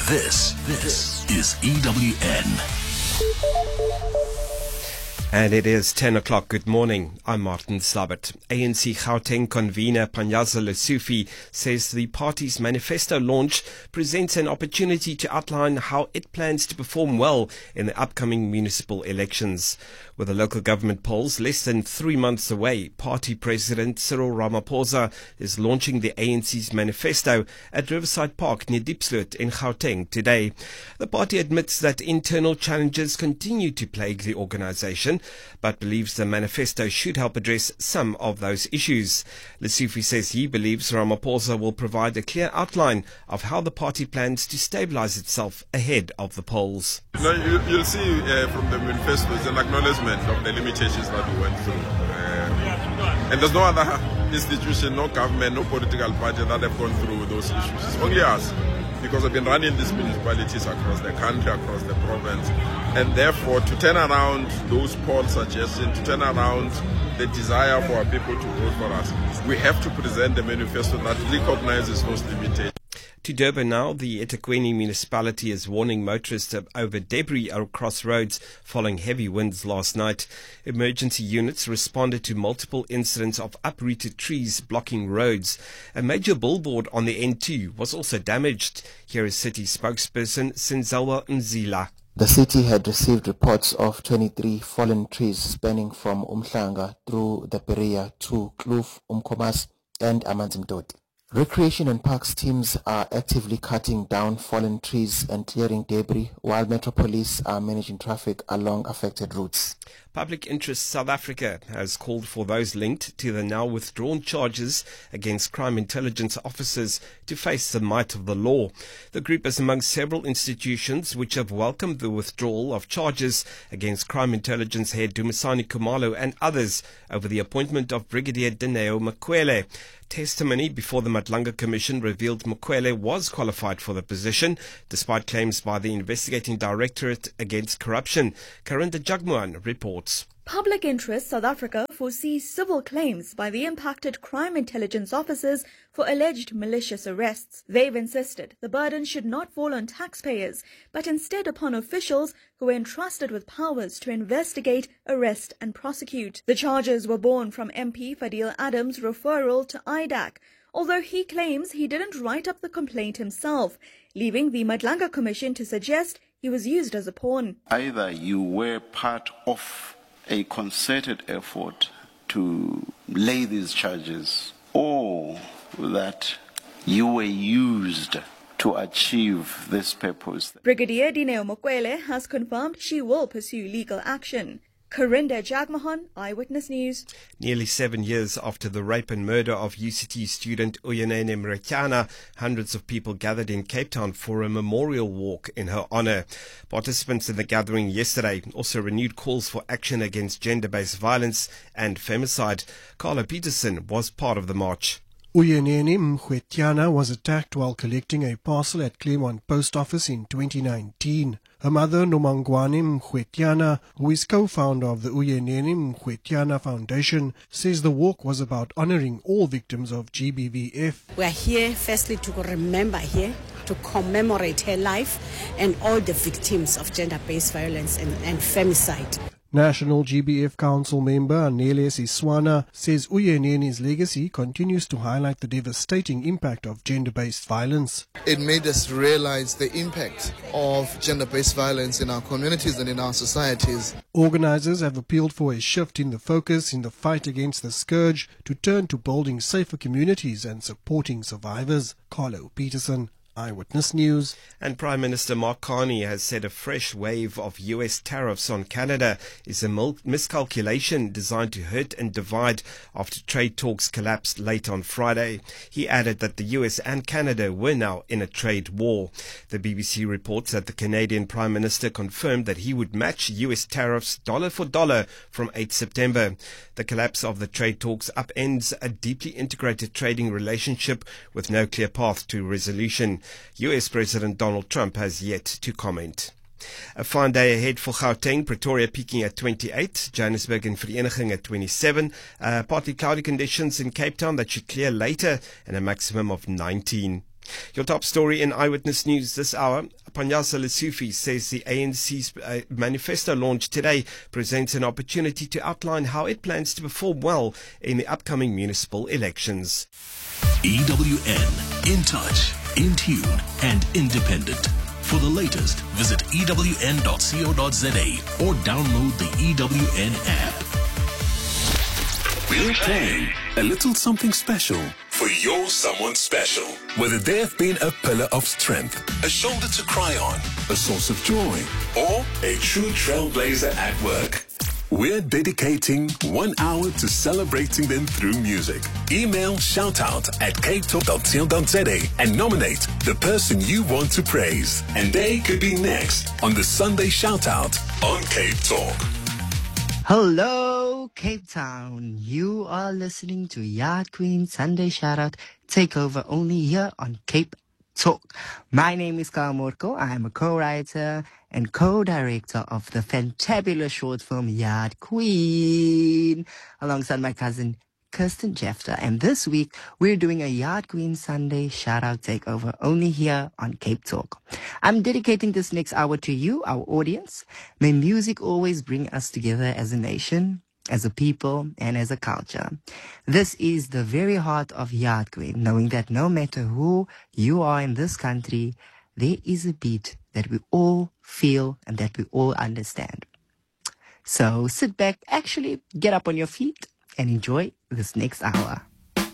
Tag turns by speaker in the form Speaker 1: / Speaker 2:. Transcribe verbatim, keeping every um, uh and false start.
Speaker 1: This, this is E W N.
Speaker 2: And it is ten o'clock. Good morning. I'm Martin Slabbert. A N C Gauteng convener Panyaza Lesufi says the party's manifesto launch presents an opportunity to outline how it plans to perform well in the upcoming municipal elections. With the local government polls less than three months away, party president Cyril Ramaphosa is launching the A N C's manifesto at Riverside Park near Diepsloot in Gauteng today. The party admits that internal challenges continue to plague the organization, but believes the manifesto should help address some of those issues. Lesufi says he believes Ramaphosa will provide a clear outline of how the party plans to stabilize itself ahead of the polls.
Speaker 3: No, you, you'll see uh, from the manifesto is an acknowledgement of the limitations that we went through. Uh, and there's no other institution, no government, no political party that have gone through those issues. It's only us, because we've been running these municipalities across the country, across the province. And therefore, to turn around those poll suggestions, to turn around the desire for our people to vote for us, we have to present a manifesto that recognizes those limitations.
Speaker 2: To Durban now, the eThekwini municipality is warning motorists over debris across roads following heavy winds last night. Emergency units responded to multiple incidents of uprooted trees blocking roads. A major billboard on the N two was also damaged. Here is city spokesperson Sinzawa Mzila.
Speaker 4: The city had received reports of twenty-three fallen trees spanning from Umhlanga through the Perea to Kloof, Umkomas and Amanzimtoti. Recreation and Parks teams are actively cutting down fallen trees and clearing debris, while Metro Police are managing traffic along affected routes.
Speaker 2: Public Interest South Africa has called for those linked to the now withdrawn charges against crime intelligence officers to face the might of the law. The group is among several institutions which have welcomed the withdrawal of charges against crime intelligence head Dumisani Khumalo and others over the appointment of Brigadier Dineo Mukwele. Testimony before the Madlanga Commission revealed Mukwele was qualified for the position, despite claims by the Investigating Directorate Against Corruption. Karinda Jagmuan reports.
Speaker 5: Public Interest South Africa foresees civil claims by the impacted crime intelligence officers for alleged malicious arrests. They've insisted the burden should not fall on taxpayers, but instead upon officials who were entrusted with powers to investigate, arrest and prosecute. The charges were born from M P Fadil Adams' referral to I D A C, although he claims he didn't write up the complaint himself, leaving the Madlanga Commission to suggest he was used as a pawn.
Speaker 6: Either you were part of a concerted effort to lay these charges, or that you were used to achieve this purpose.
Speaker 5: Brigadier Dineo Mukwele has confirmed she will pursue legal action. Karinda Jagmohan, Eyewitness News.
Speaker 2: Nearly seven years after the rape and murder of U C T student Uyenene Mretyana, hundreds of people gathered in Cape Town for a memorial walk in her honor. Participants in the gathering yesterday also renewed calls for action against gender-based violence and femicide. Carlo Peterson was part of the march.
Speaker 7: Uyenene Mretyana was attacked while collecting a parcel at Claremont Post Office in twenty nineteen. Her mother, Nomangwane Mretyana, who is co-founder of the Uyenene Mretyana Foundation, says the walk was about honoring all victims of G B V F.
Speaker 8: We are here firstly to remember here, to commemorate her life and all the victims of gender-based violence and, and femicide.
Speaker 7: National G B F Council member Anele Siswana says Uyenene's legacy continues to highlight the devastating impact of gender-based violence.
Speaker 9: It made us realize the impact of gender-based violence in our communities and in our societies.
Speaker 7: Organizers have appealed for a shift in the focus in the fight against the scourge to turn to building safer communities and supporting survivors. Carlo Peterson, Eyewitness News.
Speaker 2: And Prime Minister Mark Carney has said a fresh wave of U S tariffs on Canada is a miscalculation designed to hurt and divide after trade talks collapsed late on Friday. He added that the U S and Canada were now in a trade war. The B B C reports that the Canadian Prime Minister confirmed that he would match U S tariffs dollar for dollar from eighth September. The collapse of the trade talks upends a deeply integrated trading relationship with no clear path to resolution. U S President Donald Trump has yet to comment. A fine day ahead for Gauteng, Pretoria peaking at twenty-eight, Johannesburg and Vereniging at twenty-seven, uh, partly cloudy conditions in Cape Town that should clear later, and a maximum of nineteen. Your top story in Eyewitness News this hour. Panyaza Lesufi says the A N C's uh, manifesto launch today presents an opportunity to outline how it plans to perform well in the upcoming municipal elections.
Speaker 1: E W N, in touch, in tune, and independent. For the latest, visit E W N dot co dot za or download the E W N app. We're playing a little something special for your someone special. Whether they've been a pillar of strength, a shoulder to cry on, a source of joy, or a true trailblazer at work, we're dedicating one hour to celebrating them through music. Email shoutout at cape talk dot co dot za and nominate the person you want to praise. And they could be next on the Sunday Shoutout on Cape Talk.
Speaker 10: Hello, Cape Town. You are listening to Yard Queen Sunday Shoutout Takeover only here on Cape Talk. My name is Kyle Morko. I am a co-writer and co-director of the fantabulous short film Yard Queen, alongside my cousin Kirsten Jeffter. And this week, we're doing a Yard Queen Sunday Shoutout Takeover only here on Cape Talk. I'm dedicating this next hour to you, our audience. May music always bring us together as a nation, as a people, and as a culture. This is the very heart of Yard Queen, knowing that no matter who you are in this country, there is a beat that we all feel and that we all understand. So sit back, actually get up on your feet and enjoy this next hour.